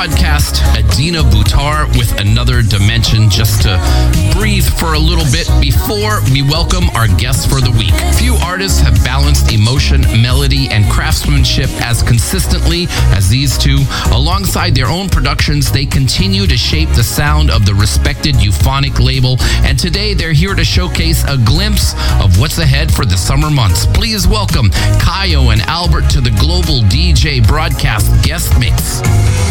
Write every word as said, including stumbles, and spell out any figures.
broadcast, Adina Butar with Another Dimension, just to breathe for a little bit before we welcome our guests for the week. Few artists have balanced emotion, melody, and craftsmanship as consistently as these two. Alongside their own productions, they continue to shape the sound of the respected Euphonic label, and today they're here to showcase a glimpse of what's ahead for the summer months. Please welcome Kayo and Albert to the Global D J Broadcast Guest Mix.